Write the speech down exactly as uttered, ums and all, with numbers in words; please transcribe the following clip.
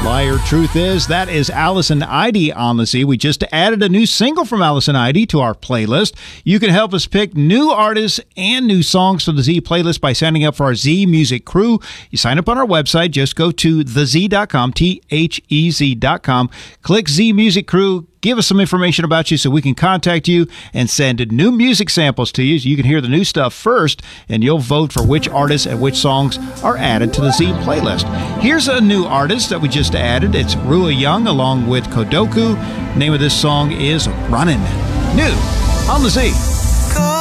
Liar. Truth is, that is Allison Idey on the Z. We just added a new single from Allison Idey to our playlist. You can help us pick new artists and new songs for the Z playlist by signing up for our Z Music Crew. You sign up on our website. Just go to the z dot com, T H E Z dot com. Click Z Music Crew. Give us some information about you so we can contact you and send new music samples to you so you can hear the new stuff first, and you'll vote for which artists and which songs are added to the Z playlist. Here's a new artist that we just added. It's Rua Young along with Kodoku. The name of this song is Runnin'. New on the Z.